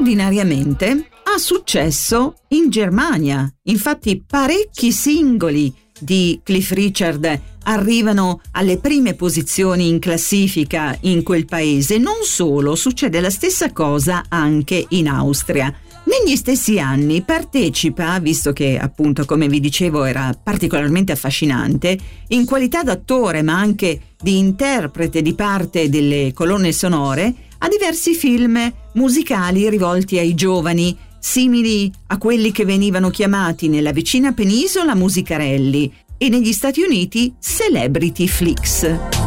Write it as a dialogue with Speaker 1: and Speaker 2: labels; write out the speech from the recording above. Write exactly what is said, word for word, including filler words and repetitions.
Speaker 1: straordinariamente ha successo in Germania. Infatti parecchi singoli di Cliff Richard arrivano alle prime posizioni in classifica in quel paese. Non solo, succede la stessa cosa anche in Austria. Negli stessi anni partecipa, visto che appunto come vi dicevo era particolarmente affascinante, in qualità d'attore ma anche di interprete di parte delle colonne sonore, a diversi film musicali rivolti ai giovani, simili a quelli che venivano chiamati nella vicina penisola musicarelli e negli Stati Uniti celebrity flicks.